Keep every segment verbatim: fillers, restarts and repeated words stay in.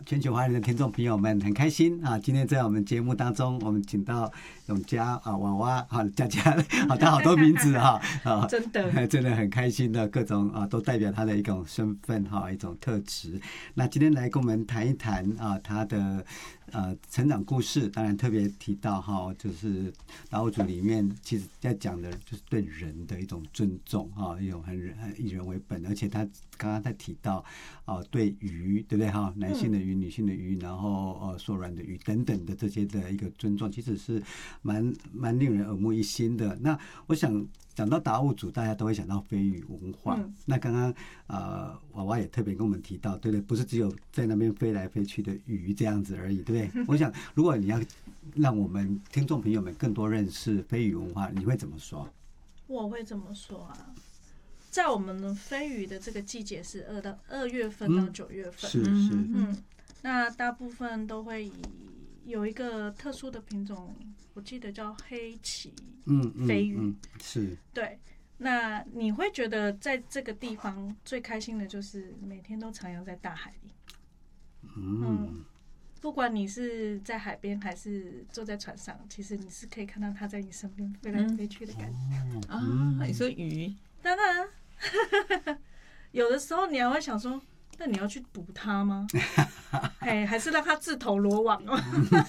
全球华人的听众朋友们，很开心啊！今天在我们节目当中，我们请到永嘉啊、娃娃啊、佳佳，好，他好多名字哈啊， 真的真的很开心的，各种啊都代表他的一种身份哈，一种特质。那今天来跟我们谈一谈啊，他的呃成长故事，当然特别提到哈，就是达悟族里面其实在讲的就是对人的一种尊重哈，一种很人很以人为本，而且他刚刚在提到啊，对鱼对不对哈，男性的鱼、女性的鱼，然后呃缩软的鱼等等的这些的一个尊重，其实是蛮蛮令人耳目一新的。那我想讲到达悟族，大家都会想到飞鱼文化。嗯、那刚刚呃娃娃也特别跟我们提到，对不对？不是只有在那边飞来飞去的鱼这样子而已，对不对？我想如果你要让我们听众朋友们更多认识飞鱼文化，你会怎么说？ 我会怎么说啊？在我们的飞鱼的这个季节是二到二月份到九月份， 嗯、是是， 嗯，那大部分都会以有一个特殊的品种，我记得叫黑鳍飞鱼，嗯嗯嗯、是，对。那你会觉得在这个地方最开心的就是每天都徜徉在大海里，嗯。嗯，不管你是在海边还是坐在船上，其实你是可以看到它在你身边飞来飞去的感觉。 嗯、啊，你说鱼？ 当然。有的时候你还会想说，那你要去捕它吗？哎，还是让它自投罗网哦。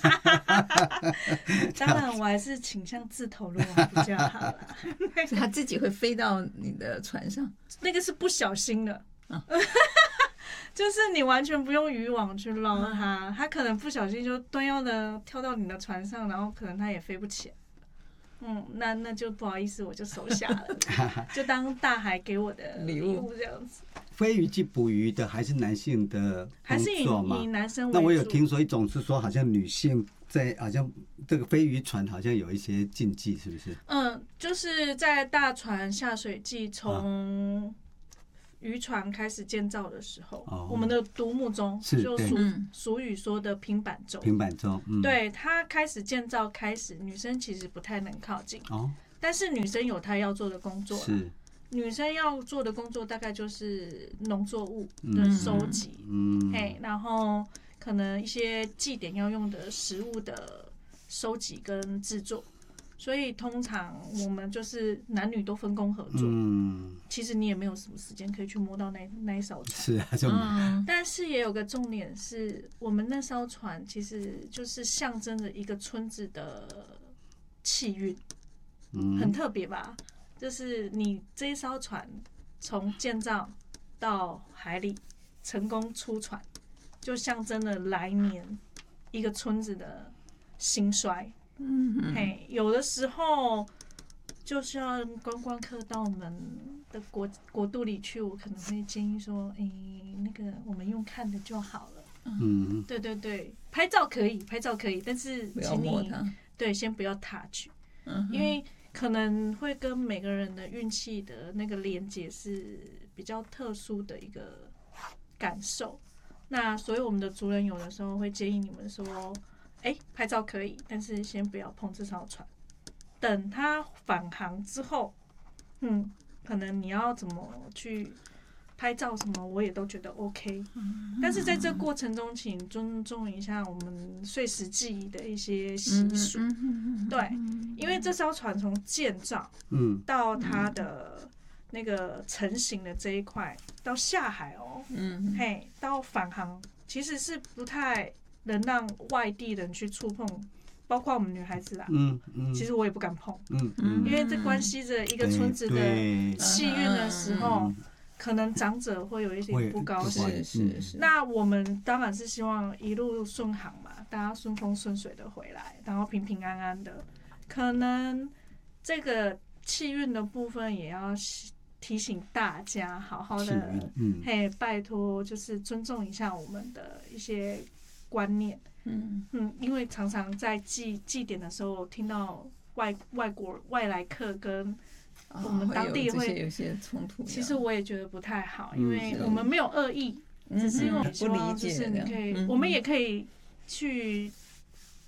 当然，我还是倾向自投罗网比较好啦。 它自己会飞到你的船上， 那个是不小心的。啊、就是你完全不用渔网去捞它，它可能不小心就端腰的跳到你的船上，然后可能它也飞不起来。嗯，那那就不好意思，我就收下了，就当大海给我的礼物这样子。 飞鱼季捕鱼的还是男性的工作吗？ 还是以男生为主？ 那我有听说一种是说，好像女性在好像这个飞鱼船好像有一些禁忌，是不是？ 嗯，就是在大船下水季从。渔船开始建造的时候，哦、我们的独木舟就俗俗语说的平板舟， 平板舟，嗯、 对，它开始建造开始，女生其实不太能靠近，哦、但是女生有她要做的工作，是女生要做的工作大概就是农作物的收集，嗯，嘿，然后可能一些祭典要用的食物的收集跟制作。所以通常我们就是男女都分工合作，嗯，其实你也没有什么时间可以去摸到那那一艘船， 是啊，就嗯，但是也有个重点是，我们那艘船其实就是象征着一个村子的气运，嗯，很特别吧？就是你这一艘船从建造到海里成功出船，就象征了来年一个村子的兴衰。嗯，嘿，有的时候就像观光客到我们的国国度里去，我可能会建议说，哎、欸，那个我们用看的就好了。嗯，对对对，拍照可以，拍照可以，但是请你对先不要 touch， 嗯，因为可能会跟每个人的运气的那个连结是比较特殊的一个感受。那所以我们的族人有的时候会建议你们说。哎，拍照可以，但是先不要碰这艘船。等它返航之后，嗯，可能你要怎么去拍照什么，我也都觉得 OK。但是在这过程中，请尊重一下我们岁时记忆的一些习俗。对，因为这艘船从建造，嗯，到它的那个成型的这一块，到下海哦，嗯，嘿，到返航，其实是不太。能让外地人去触碰，包括我们女孩子啦，嗯嗯，其实我也不敢碰，嗯嗯，因为这关系着一个村子的气运的时候，可能长者会有一点不高兴。是是。那我们当然是希望一路顺航嘛，大家顺风顺水的回来，然后平平安安的。可能这个气运的部分也要提醒大家，好好的，嗯，嘿，拜托，就是尊重一下我们的一些。观念，嗯嗯，因为常常在祭祭典的时候，听到外外国外来客跟我们当地会有些冲突。 其实我也觉得不太好，因为我们没有恶意，只是因为我们希望就是你可以，我们也可以去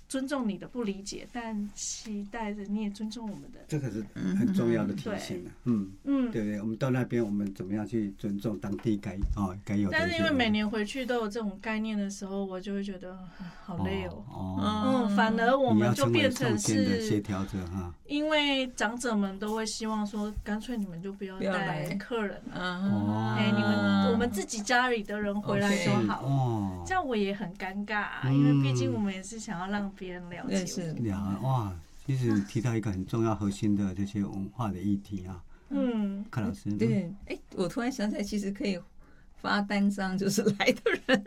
尊重你的不理解，但期待着你也尊重我们的。 这个是很重要的提醒了。嗯嗯， 对不对？我们到那边，我们怎么样去尊重当地该哦该有的一些文化？ 但是因为每年回去都有这种概念的时候，我就会觉得、啊、好累哦。 哦， 嗯，反而我们就变成是协调者哈， 因为长者们都会希望说，干脆你们就不要带客人了， 哦， 哎，你们我们自己家里的人回来就好了。 哦， 这样我也很尴尬、啊，因为毕竟我们也是想要让别人了解我们。 了哇，其实你提到一个很重要核心的这些文化的议题啊。嗯，柯老师， 对，哎，我突然想起来，其实可以发单张，就是来的人，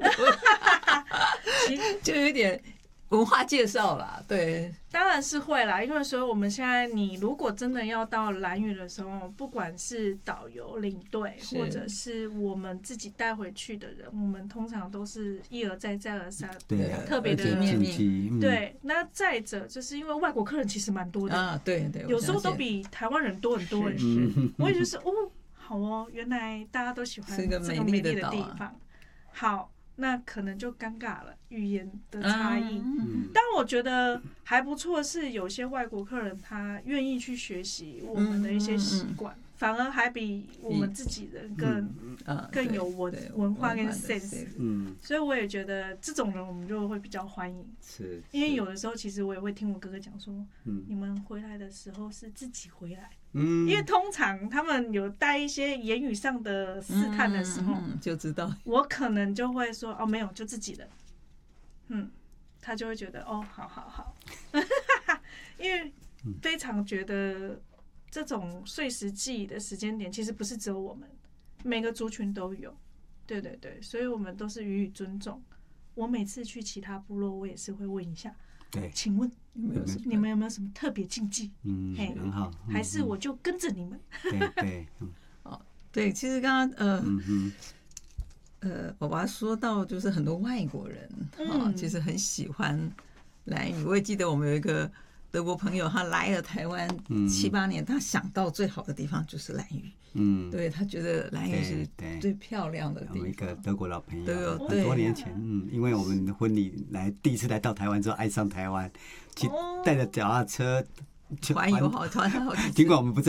就有点文化介绍啦。对， 当然是会啦，因为所以我们现在，你如果真的要到兰屿的时候，不管是导游、领队，或者是我们自己带回去的人，我们通常都是一而再、再而三， 对， 特别的面面。 对，那再者就是因为外国客人其实蛮多的啊，对对， 有时候都比台湾人多很多很多。我也就是哦，好哦，原来大家都喜欢这个美丽的地方。好。那可能就尴尬了，语言的差异。嗯，但我觉得还不错，是有些外国客人他愿意去学习我们的一些习惯，嗯嗯嗯、反而还比我们自己人更、嗯、更有文文化跟 sense。嗯，所以我也觉得这种人我们就会比较欢迎。是，因为有的时候其实我也会听我哥哥讲说，嗯，你们回来的时候是自己回来。嗯，因为通常他们有带一些言语上的试探的时候， 嗯嗯、就知道我可能就会说哦，没有，就自己的，嗯，他就会觉得哦，好好好，因为非常觉得这种碎石记忆的时间点，其实不是只有我们，每个族群都有，对对对，所以我们都是予以尊重。我每次去其他部落，我也是会问一下。 对， 请问你们有没有什么特别禁忌？ 嗯，很好。 嗯、还是我就跟着你们？ 对对， 哦，对，其实刚刚呃，嗯、呃，我爸说到就是很多外国人啊、嗯，其实很喜欢兰屿。我也记得我们有一个德国朋友，他来了台湾七八年，他想到最好的地方就是兰屿。嗯，对他觉得兰屿是最漂亮的地方。 我们一个德国老朋友，很多年前，嗯，因为我们的婚礼来第一次来到台湾之后，爱上台湾，去带着脚踏车环游好，环好。 尽管我们不在。